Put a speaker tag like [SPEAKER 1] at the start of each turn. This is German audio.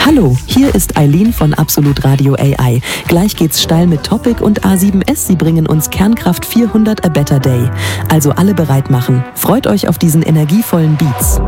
[SPEAKER 1] Hallo, hier ist Eileen von Absolut Radio AI. Gleich geht's steil mit Topic und A7S. Sie bringen uns Kernkraft 400 A Better Day. Also alle bereit machen. Freut euch auf diesen energievollen Beats.